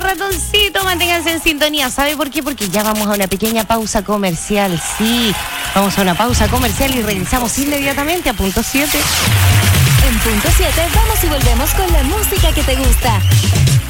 ratoncito, manténganse en sintonía. ¿Sabe por qué? Porque ya vamos a una pequeña pausa comercial. Sí, vamos a una pausa comercial y regresamos inmediatamente a punto 7. En punto 7 vamos y volvemos con la música que te gusta.